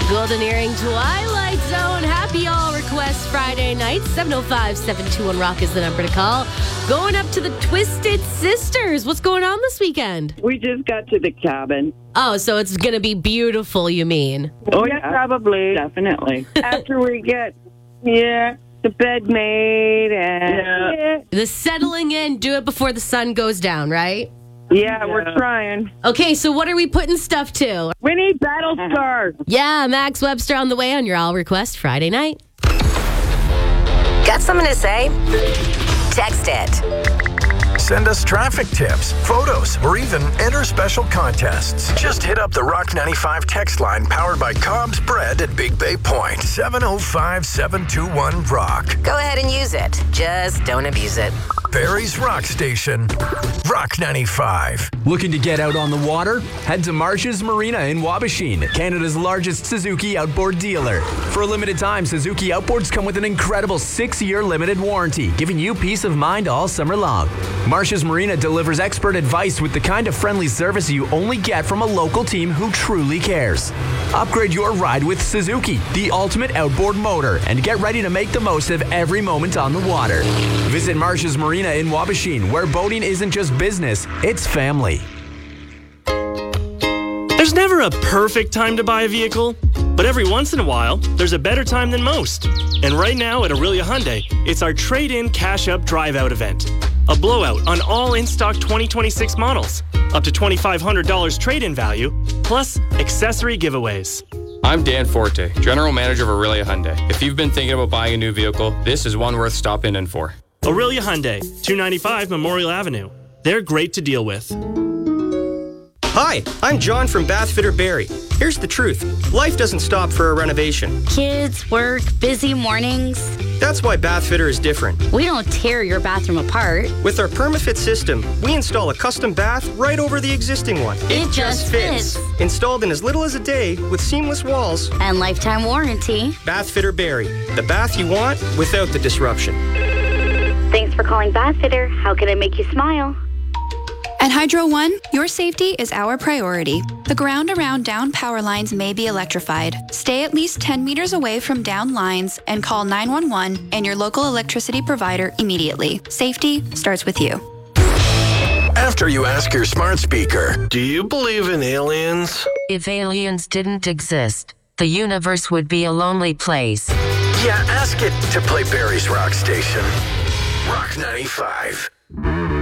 Golden Earring Twilight Zone. Happy All Request Friday night. 705-721-ROCK is the number to call. Going up to the Twisted Sisters. What's going on this weekend? We just got to the cabin. Oh, so it's going to be beautiful, you mean? Oh, yeah, probably. Definitely. After we get, the bed made and... The settling in, do it before the sun goes down, right? Yeah, we're trying. Okay, so what are we putting stuff to? We need Battlestar. Yeah, Max Webster on the way on your All Request Friday night. Got something to say? Text it. Send us traffic tips, photos, or even enter special contests. Just hit up the Rock 95 text line powered by Cobb's Bread at Big Bay Point. 705-721-ROCK. Go ahead and use it. Just don't abuse it. Barrie's Rock Station. Rock 95. Looking to get out on the water? Head to Marsh's Marina in Wabashin, Canada's largest Suzuki outboard dealer. For a limited time, Suzuki outboards come with an incredible 6-year limited warranty, giving you peace of mind all summer long. Marsh's Marina delivers expert advice with the kind of friendly service you only get from a local team who truly cares. Upgrade your ride with Suzuki, the ultimate outboard motor, and get ready to make the most of every moment on the water. Visit Marsh's Marina in Wabashin, where boating isn't just business, it's family. There's never a perfect time to buy a vehicle, but every once in a while, there's a better time than most. And right now at Aurelia Hyundai, it's our Trade-In Cash-Up Drive-Out event. A blowout on all in-stock 2026 models. Up to $2,500 trade-in value, plus accessory giveaways. I'm Dan Forte, General Manager of Aurelia Hyundai. If you've been thinking about buying a new vehicle, this is one worth stopping in for. Aurelia Hyundai, 295 Memorial Avenue. They're great to deal with. Hi, I'm John from Bath Fitter Barrie. Here's the truth. Life doesn't stop for a renovation. Kids, work, busy mornings. That's why Bath Fitter is different. We don't tear your bathroom apart. With our PermaFit system, we install a custom bath right over the existing one. It just fits. Installed in as little as a day with seamless walls. And lifetime warranty. Bath Fitter Barrie. The bath you want without the disruption. Thanks for calling Bath Fitter. How can I make you smile? At Hydro One, your safety is our priority. The ground around down power lines may be electrified. Stay at least 10 meters away from down lines and call 911 and your local electricity provider immediately. Safety starts with you. After you ask your smart speaker, do you believe in aliens? If aliens didn't exist, the universe would be a lonely place. Yeah, ask it to play Barrie's Rock Station. Rock 95.